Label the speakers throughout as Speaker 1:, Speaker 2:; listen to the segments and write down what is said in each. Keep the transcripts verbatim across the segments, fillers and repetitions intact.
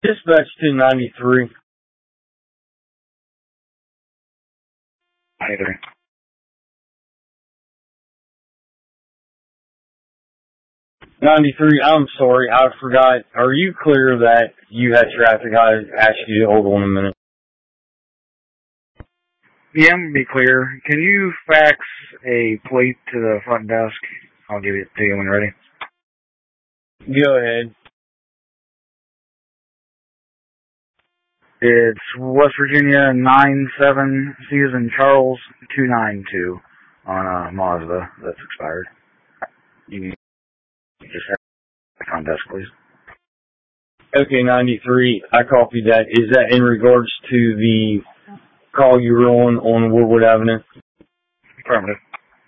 Speaker 1: Dispatch to ninety-three.
Speaker 2: ninety-three.
Speaker 1: ninety-three, I'm sorry, I forgot. Are you clear that you had traffic? I asked you to hold on a minute.
Speaker 2: Yeah, I'm going to be clear. Can you fax a plate to the front desk? I'll give it to you when you're ready.
Speaker 1: Go ahead.
Speaker 2: It's West Virginia nine seven Susan Charles two nine two on a Mazda that's expired. You can just have the front desk, please.
Speaker 1: Okay, ninety-three, I copied that. Is that in regards to the call you were on on Woodward Avenue?
Speaker 2: Affirmative.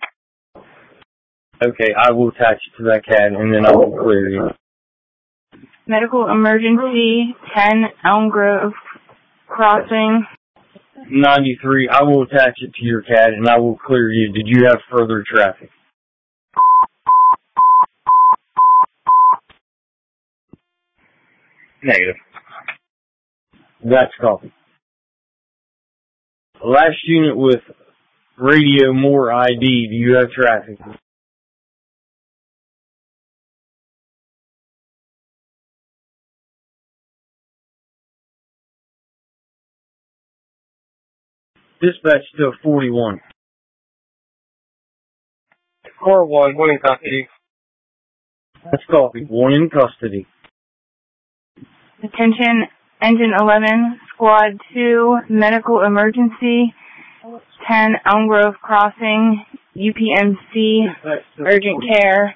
Speaker 1: Okay, I will attach it to that C A D and then I will clear you.
Speaker 3: Medical emergency, ten Elm Grove Crossing.
Speaker 1: ninety-three, I will attach it to your C A D and I will clear you. Did you have further traffic?
Speaker 2: Negative.
Speaker 1: That's copied. Last unit with Radio More I D, do you have traffic? Dispatch to forty-one.
Speaker 4: Core one, one in custody.
Speaker 1: That's copied. One in custody.
Speaker 3: Attention, Engine eleven, Squad two, medical emergency, ten Elm Grove Crossing, U P M C, urgent care.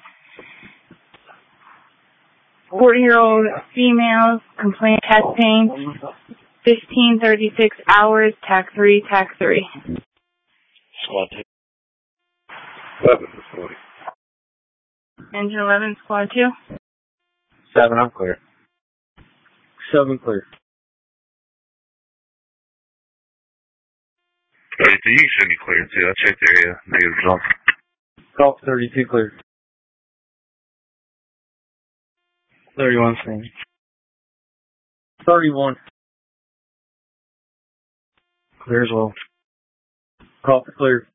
Speaker 3: forty-year-old female, complaint chest pain, fifteen thirty-six hours, tac three, tac three.
Speaker 2: Squad two. Weapon for forty.
Speaker 3: Engine eleven, Squad two.
Speaker 2: Seven, I'm clear.
Speaker 1: Seven clear.
Speaker 2: thirty-two, you should be clear too. I checked the area. Negative result.
Speaker 1: Golf thirty-two clear.
Speaker 2: thirty-one, same.
Speaker 1: thirty-one.
Speaker 2: Clear as well.
Speaker 1: Golf clear.